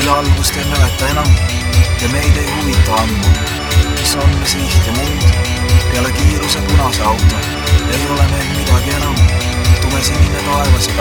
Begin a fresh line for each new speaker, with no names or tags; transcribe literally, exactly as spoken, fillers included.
küll algust ei mäleta enam ja meid ei huvita ammu, mis on siht ja muud. Peale kiiruse punase auto ei ole meil midagi enam. Tume sinine taevas ja